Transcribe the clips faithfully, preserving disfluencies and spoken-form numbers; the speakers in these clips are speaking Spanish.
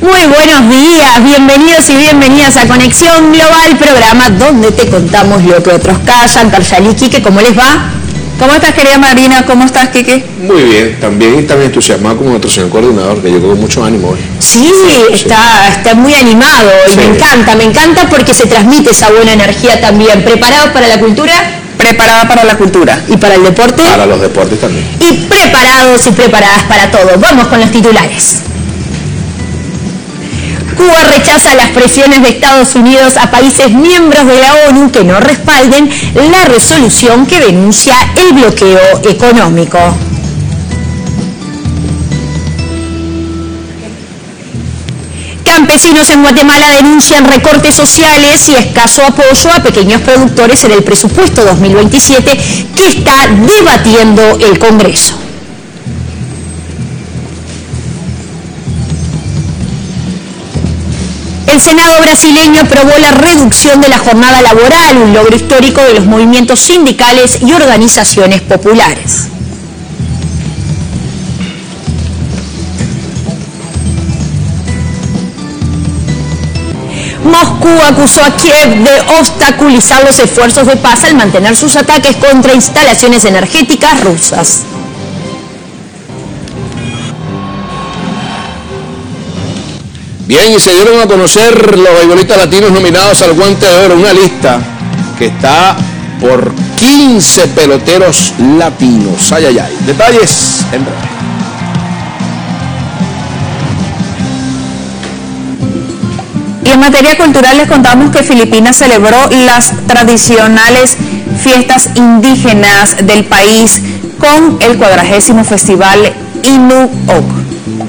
Muy buenos días, bienvenidos y bienvenidas a Conexión Global, programa donde te contamos lo que otros callan. Karjali, Quique, ¿cómo les va? ¿Cómo estás, querida Marina? ¿Cómo estás, Quique? Muy bien, también tan entusiasmado como nuestro señor coordinador, que llegó con mucho ánimo hoy. Sí, sí, está, está muy animado y sí. me encanta, me encanta porque se transmite esa buena energía también. ¿Preparado para la cultura? Preparada para la cultura. ¿Y para el deporte? Para los deportes también. Y preparados y preparadas para todo. Vamos con los titulares. Cuba rechaza las presiones de Estados Unidos a países miembros de la ONU que no respalden la resolución que denuncia el bloqueo económico. Campesinos en Guatemala denuncian recortes sociales y escaso apoyo a pequeños productores en el presupuesto dos mil veintisiete que está debatiendo el Congreso. El Senado brasileño aprobó la reducción de la jornada laboral, un logro histórico de los movimientos sindicales y organizaciones populares. Moscú acusó a Kiev de obstaculizar los esfuerzos de paz al mantener sus ataques contra instalaciones energéticas rusas. Bien, y se dieron a conocer los beisbolistas latinos nominados al Guante de Oro, una lista que está por quince peloteros latinos. Ay, ay, ay. Detalles en breve. Y en materia cultural les contamos que Filipinas celebró las tradicionales fiestas indígenas del país con el cuadragésimo festival Inuok.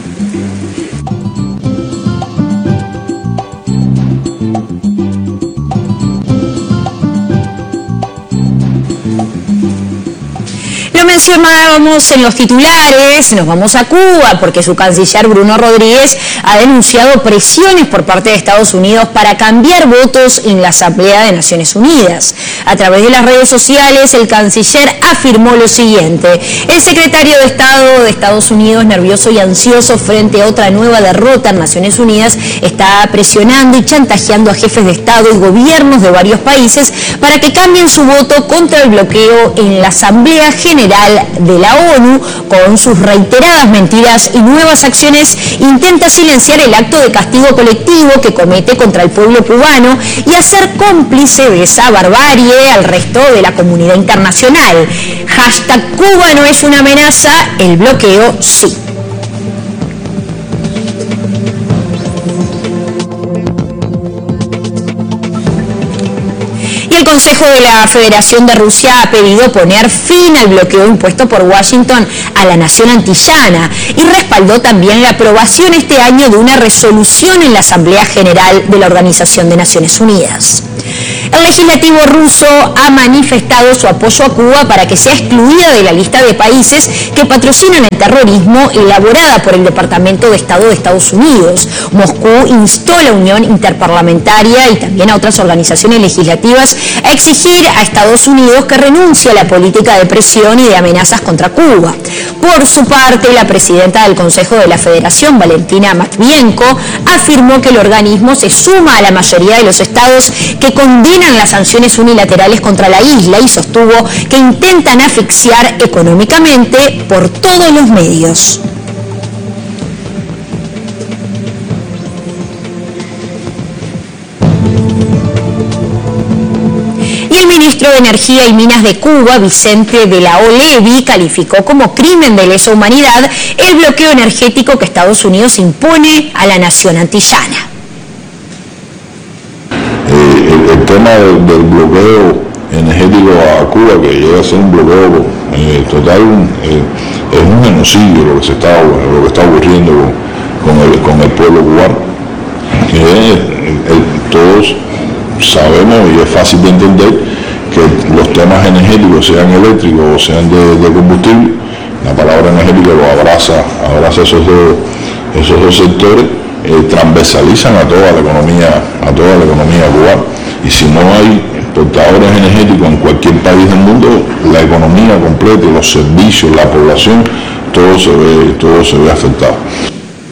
Lo mencionábamos en los titulares, nos vamos a Cuba porque su canciller Bruno Rodríguez ha denunciado presiones por parte de Estados Unidos para cambiar votos en la Asamblea de Naciones Unidas. A través de las redes sociales, el canciller afirmó lo siguiente: el secretario de Estado de Estados Unidos, nervioso y ansioso frente a otra nueva derrota en Naciones Unidas, está presionando y chantajeando a jefes de Estado y gobiernos de varios países para que cambien su voto contra el bloqueo en la Asamblea General de la ONU. Con sus reiteradas mentiras y nuevas acciones intenta silenciar el acto de castigo colectivo que comete contra el pueblo cubano y hacer cómplice de esa barbarie al resto de la comunidad internacional. Hashtag Cuba no es una amenaza, el bloqueo sí. El Consejo de la Federación de Rusia ha pedido poner fin al bloqueo impuesto por Washington a la nación antillana y respaldó también la aprobación este año de una resolución en la Asamblea General de la Organización de Naciones Unidas. El legislativo ruso ha manifestado su apoyo a Cuba para que sea excluida de la lista de países que patrocinan el terrorismo elaborada por el Departamento de Estado de Estados Unidos. Moscú instó a la Unión Interparlamentaria y también a otras organizaciones legislativas a exigir a Estados Unidos que renuncie a la política de presión y de amenazas contra Cuba. Por su parte, la presidenta del Consejo de la Federación, Valentina Matvienko, afirmó que el organismo se suma a la mayoría de los estados que condenan las sanciones unilaterales contra la isla y sostuvo que intentan asfixiar económicamente por todos los medios. El ministro de Energía y Minas de Cuba, Vicente de la O Levi, calificó como crimen de lesa humanidad el bloqueo energético que Estados Unidos impone a la nación antillana. Eh, el, el tema del, del bloqueo energético a Cuba, que llega a ser un bloqueo eh, total, eh, es un genocidio lo que se está, lo que está ocurriendo con, con, el, con el pueblo cubano. Eh, el, el, todos sabemos y es fácil de entender que los temas energéticos, sean eléctricos o sean de, de combustible, la palabra energética lo abraza, abraza esos dos, esos dos sectores, eh, transversalizan a toda la economía, a toda la economía cubana. Y si no hay portadores energéticos en cualquier país del mundo, la economía completa, los servicios, la población, todo se ve, todo se ve afectado. Y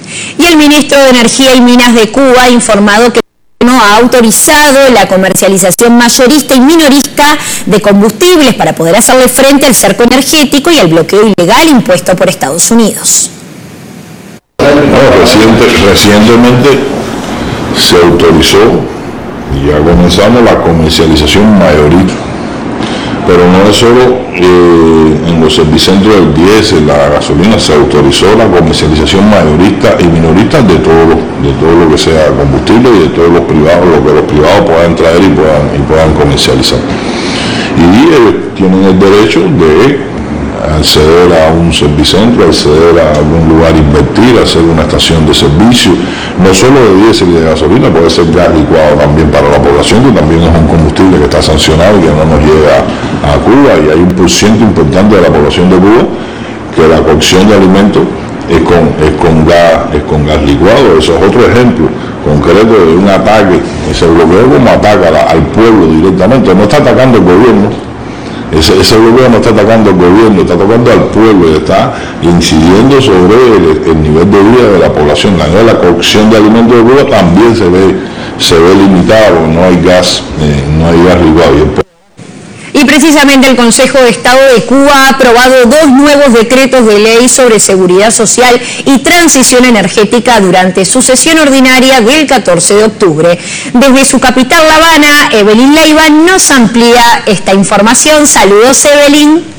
el ministro de Energía y Minas de Cuba ha informado que el gobierno ha autorizado la comercialización mayorista y minorista de combustibles para poder hacerle frente al cerco energético y al bloqueo ilegal impuesto por Estados Unidos. No, reciente, recientemente se autorizó y ya comenzamos la comercialización mayorista, pero no es solo eh, en los servicentros del diésel, la gasolina, se autorizó la comercialización mayorista y minorista de todo, de todo lo que sea combustible y de todos los privados, lo que los privados puedan traer y puedan, y puedan comercializar. Y ellos tienen el derecho de acceder a un servicentro, acceder a algún lugar, invertir, hacer una estación de servicio, no solo de diésel y de gasolina, puede ser gas licuado también para la población, que también es un combustible que está sancionado y que no nos llega a Cuba, y hay un porciento importante de la población de Cuba que la cocción de alimentos es con, es con gas, es con gas licuado. Eso es otro ejemplo concreto de un ataque, ese bloqueo como ataca a, al pueblo directamente, no está atacando el gobierno. Ese, ese bloqueo no está atacando al gobierno, está atacando al pueblo y está incidiendo sobre el, el nivel de vida de la población. La, la cocción de alimentos de Cuba también se ve, se ve limitada, no hay gas, eh, no hay gas licuado. Y precisamente el Consejo de Estado de Cuba ha aprobado dos nuevos decretos de ley sobre seguridad social y transición energética durante su sesión ordinaria del catorce de octubre. Desde su capital, La Habana, Evelyn Leiva nos amplía esta información. Saludos, Evelyn.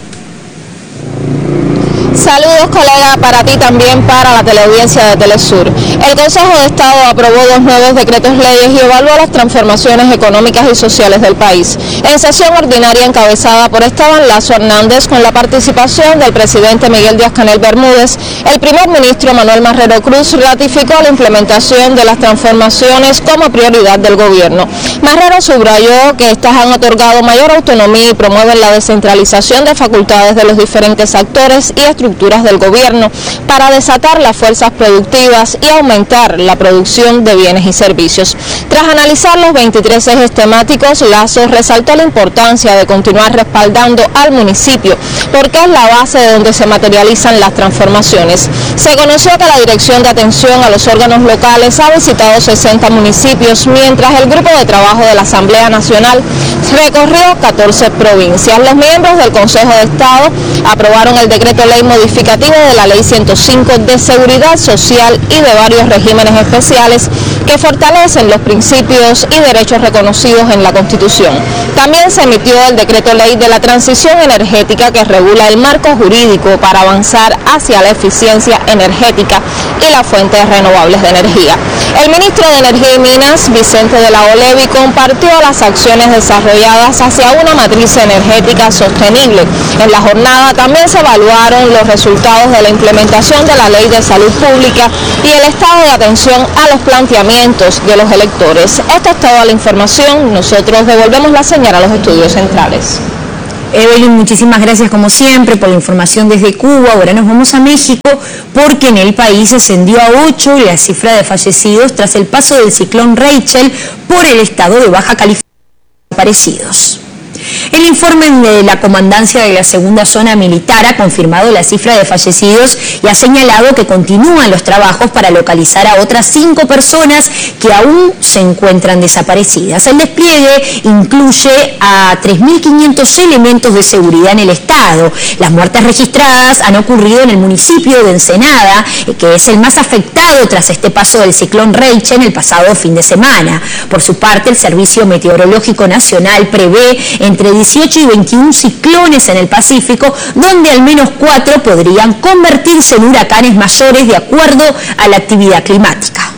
Saludos, colega, para ti también, para la teleaudiencia de Telesur. El Consejo de Estado aprobó dos nuevos decretos leyes y evaluó las transformaciones económicas y sociales del país. En sesión ordinaria encabezada por Esteban Lazo Hernández, con la participación del presidente Miguel Díaz-Canel Bermúdez, el primer ministro Manuel Marrero Cruz ratificó la implementación de las transformaciones como prioridad del gobierno. Marrero subrayó que estas han otorgado mayor autonomía y promueven la descentralización de facultades de los diferentes actores y estructuras del gobierno para desatar las fuerzas productivas y aumentar la producción de bienes y servicios. Tras analizar los veintitrés ejes temáticos, Lazo resaltó la importancia de continuar respaldando al municipio, porque es la base de donde se materializan las transformaciones. Se conoció que la Dirección de Atención a los Órganos Locales ha visitado sesenta municipios, mientras el Grupo de Trabajo de la Asamblea Nacional recorrió catorce provincias. Los miembros del Consejo de Estado aprobaron el decreto ley modificativo de la Ley ciento cinco de Seguridad Social y de varios regímenes especiales que fortalecen los principios y derechos reconocidos en la Constitución. También se emitió el decreto ley de la transición energética que regula el marco jurídico para avanzar hacia la eficiencia energética y las fuentes renovables de energía. El ministro de Energía y Minas, Vicente de la Olevi, compartió las acciones desarrolladas hacia una matriz energética sostenible. En la jornada también se evaluaron los resultados de la implementación de la Ley de Salud Pública y el estado de atención a los planteamientos de los electores. Esta es toda la información. Nosotros devolvemos la señal a los estudios centrales. Evelyn, muchísimas gracias como siempre por la información desde Cuba. Ahora nos vamos a México porque en el país ascendió a ocho la cifra de fallecidos tras el paso del ciclón Rachel por el estado de Baja California. Desaparecidos. El informe de la Comandancia de la Segunda Zona Militar ha confirmado la cifra de fallecidos y ha señalado que continúan los trabajos para localizar a otras cinco personas que aún se encuentran desaparecidas. El despliegue incluye a tres mil quinientos elementos de seguridad en el estado. Las muertes registradas han ocurrido en el municipio de Ensenada, que es el más afectado tras este paso del ciclón Rachel el pasado fin de semana. Por su parte, el Servicio Meteorológico Nacional prevé entre dieciocho y veintiún ciclones en el Pacífico, donde al menos cuatro podrían convertirse en huracanes mayores de acuerdo a la actividad climática.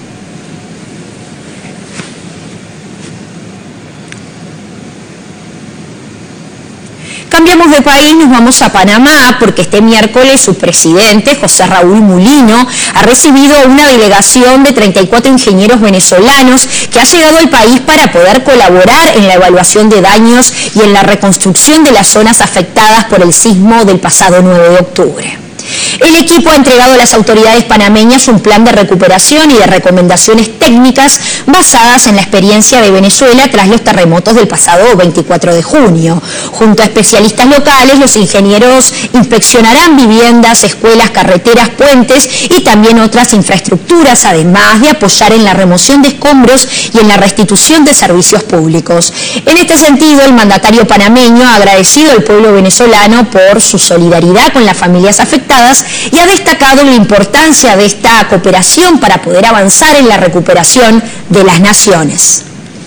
Cambiamos de país, nos vamos a Panamá porque este miércoles su presidente, José Raúl Mulino, ha recibido una delegación de treinta y cuatro ingenieros venezolanos que ha llegado al país para poder colaborar en la evaluación de daños y en la reconstrucción de las zonas afectadas por el sismo del pasado nueve de octubre. El equipo ha entregado a las autoridades panameñas un plan de recuperación y de recomendaciones técnicas basadas en la experiencia de Venezuela tras los terremotos del pasado veinticuatro de junio. Junto a especialistas locales, los ingenieros inspeccionarán viviendas, escuelas, carreteras, puentes y también otras infraestructuras, además de apoyar en la remoción de escombros y en la restitución de servicios públicos. En este sentido, el mandatario panameño ha agradecido al pueblo venezolano por su solidaridad con las familias afectadas y ha destacado la importancia de esta cooperación para poder avanzar en la recuperación de las naciones.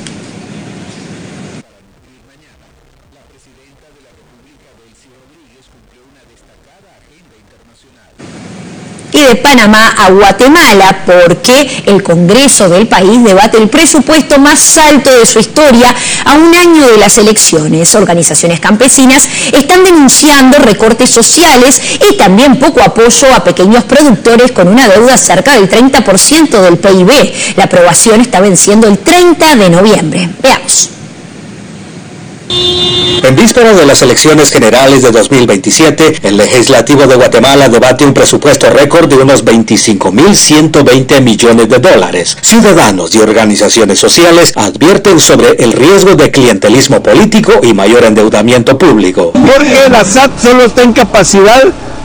Y de Panamá a Guatemala, porque el Congreso del país debate el presupuesto más alto de su historia a un año de las elecciones. Organizaciones campesinas están denunciando recortes sociales y también poco apoyo a pequeños productores con una deuda cerca del treinta por ciento del P I B. La aprobación está venciendo el treinta de noviembre. Veamos. En vísperas de las elecciones generales de dos mil veintisiete, el Legislativo de Guatemala debate un presupuesto récord de unos veinticinco mil ciento veinte millones de dólares. Ciudadanos y organizaciones sociales advierten sobre el riesgo de clientelismo político y mayor endeudamiento público. Porque la S A T solo está en capacidad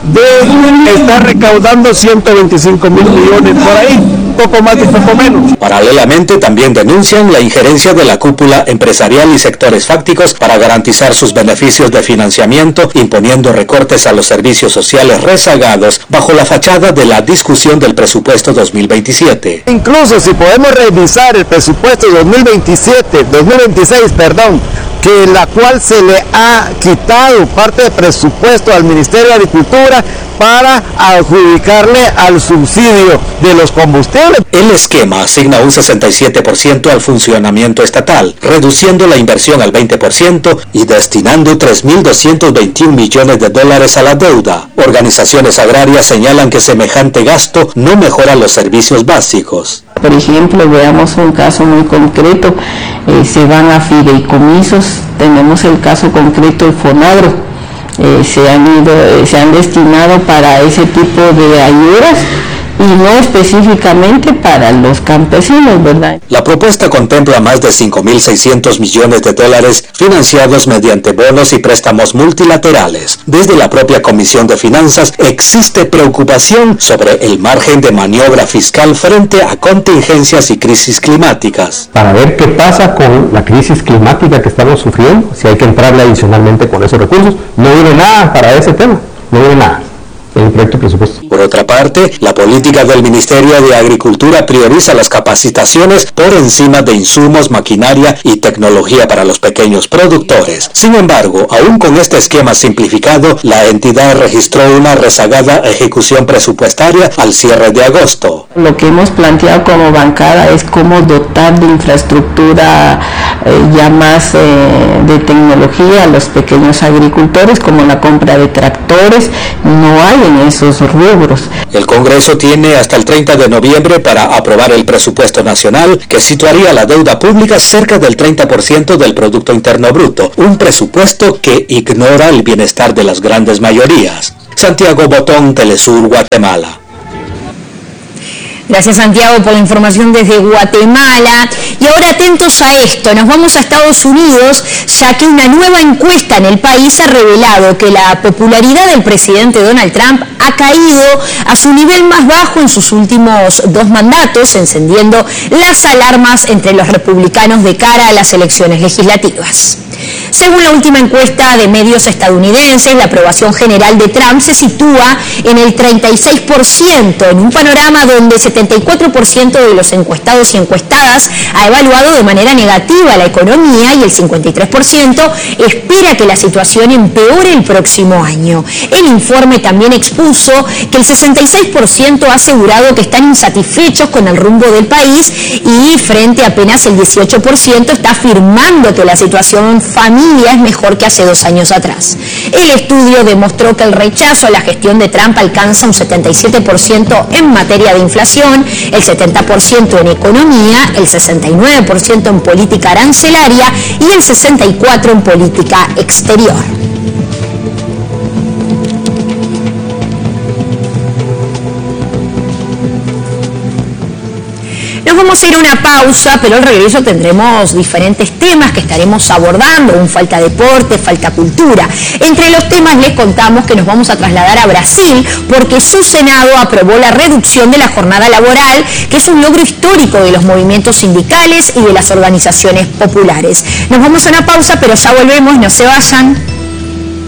de estar recaudando ciento veinticinco mil millones por ahí, poco más y poco menos. Paralelamente también denuncian la injerencia de la cúpula empresarial y sectores fácticos para garantizar sus beneficios de financiamiento, imponiendo recortes a los servicios sociales rezagados bajo la fachada de la discusión del presupuesto dos mil veintisiete. Incluso si podemos revisar el presupuesto dos mil veintisiete, dos mil veintiséis, perdón, que la cual se le ha quitado parte del presupuesto al Ministerio de Agricultura para adjudicarle al subsidio de los combustibles. El esquema asigna un sesenta y siete por ciento al funcionamiento estatal, reduciendo la inversión al veinte por ciento y destinando tres mil doscientos veintiún millones de dólares a la deuda. Organizaciones agrarias señalan que semejante gasto no mejora los servicios básicos. Por ejemplo, veamos un caso muy concreto, eh, se van a fideicomisos, tenemos el caso concreto del Fonagro, eh, se han ido, eh, se han destinado para ese tipo de ayudas y no específicamente para los campesinos, ¿verdad? La propuesta contempla más de cinco mil seiscientos millones de dólares financiados mediante bonos y préstamos multilaterales. Desde la propia Comisión de Finanzas existe preocupación sobre el margen de maniobra fiscal frente a contingencias y crisis climáticas. Para ver qué pasa con la crisis climática que estamos sufriendo, si hay que entrarle adicionalmente con esos recursos. No viene nada para ese tema, no viene nada. El proyecto presupuesto. Por otra parte, la política del Ministerio de Agricultura prioriza las capacitaciones por encima de insumos, maquinaria y tecnología para los pequeños productores. Sin embargo, aún con este esquema simplificado, la entidad registró una rezagada ejecución presupuestaria al cierre de agosto. Lo que hemos planteado como bancada es cómo dotar de infraestructura eh, ya más eh, de tecnología a los pequeños agricultores, como la compra de tractores. No hay en esos rubros. El Congreso tiene hasta el treinta de noviembre para aprobar el presupuesto nacional, que situaría la deuda pública cerca del treinta por ciento del Producto Interno Bruto, un presupuesto que ignora el bienestar de las grandes mayorías. Santiago Botón, Telesur, Guatemala. Gracias, Santiago, por la información desde Guatemala. Y ahora atentos a esto, nos vamos a Estados Unidos, ya que una nueva encuesta en el país ha revelado que la popularidad del presidente Donald Trump ha caído a su nivel más bajo en sus últimos dos mandatos, encendiendo las alarmas entre los republicanos de cara a las elecciones legislativas. Según la última encuesta de medios estadounidenses, la aprobación general de Trump se sitúa en el treinta y seis por ciento, en un panorama donde setenta y cuatro por ciento de los encuestados y encuestadas ha evaluado de manera negativa la economía y el cincuenta y tres por ciento espera que la situación empeore el próximo año. El informe también expuso que el sesenta y seis por ciento ha asegurado que están insatisfechos con el rumbo del país y frente a apenas el dieciocho por ciento está afirmando que la situación familia es mejor que hace dos años atrás. El estudio demostró que el rechazo a la gestión de Trump alcanza un setenta y siete por ciento en materia de inflación, el setenta por ciento en economía, el sesenta y nueve por ciento en política arancelaria y el sesenta y cuatro por ciento en política exterior. Nos vamos a ir a una pausa, pero al regreso tendremos diferentes temas que estaremos abordando, un falta deporte, falta cultura. Entre los temas les contamos que nos vamos a trasladar a Brasil porque su Senado aprobó la reducción de la jornada laboral, que es un logro histórico de los movimientos sindicales y de las organizaciones populares. Nos vamos a una pausa, pero ya volvemos, no se vayan.